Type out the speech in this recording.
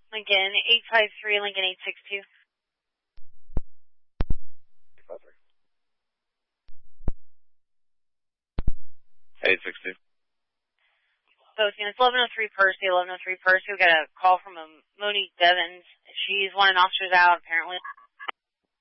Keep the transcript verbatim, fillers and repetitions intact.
Lincoln, eight five three, Lincoln eight six two. eight six two. Both units, eleven oh three Percy, eleven oh three Percy. We got a call from a Monique Devins. She's wanting officers out, apparently.